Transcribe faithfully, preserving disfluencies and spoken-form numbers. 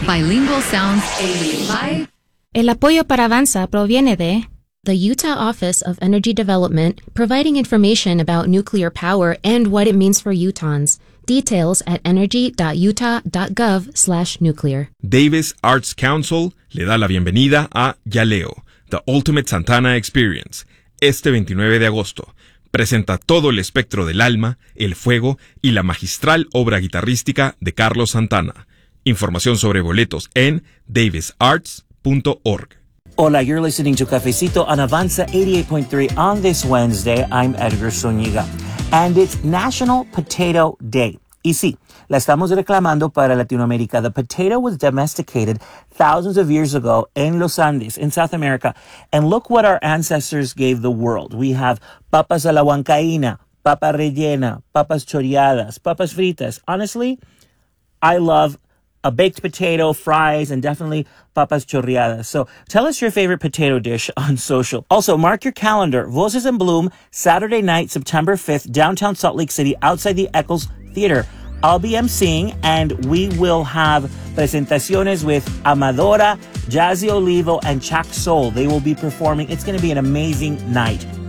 Bilingual Sounds eighty-five. El apoyo para Avanza proviene de the Utah Office of Energy Development, providing information about nuclear power and what it means for Utahns. Details at energy.utah.gov slash nuclear. Davis Arts Council le da la bienvenida a Yaleo, The Ultimate Santana Experience, este veintinueve de agosto. Presenta todo el espectro del alma, el fuego y la magistral obra guitarrística de Carlos Santana. Información sobre boletos en davis arts punto org. Hola, you're listening to Cafecito on Avanza eighty-eight point three. On this Wednesday, I'm Edgar Zúñiga, and it's National Potato Day. Y sí, la estamos reclamando para Latinoamérica. The potato was domesticated thousands of years ago in Los Andes, in South America. And look what our ancestors gave the world. We have papas a la huancaína, papa rellena, papas choreadas, papas fritas. Honestly, I love a baked potato, fries, and definitely papas chorreadas. So tell us your favorite potato dish on social. Also, mark your calendar. Voces in Bloom, Saturday night, September fifth, downtown Salt Lake City, outside the Eccles Theater. I'll be emceeing, and we will have presentaciones with Amadora, Jazzy Olivo, and Chak Soul. They will be performing. It's going to be an amazing night.